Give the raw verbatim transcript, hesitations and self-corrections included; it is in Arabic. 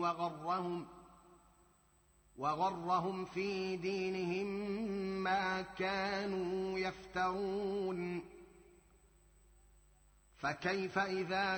وغرهم وغرهم في دينهم ما كانوا يفترون. فكيف إذا